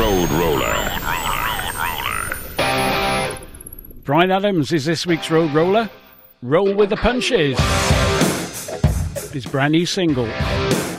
Road Roller. Bryan Adams is this week's Road Roller. Roll with the Punches. His brand new single.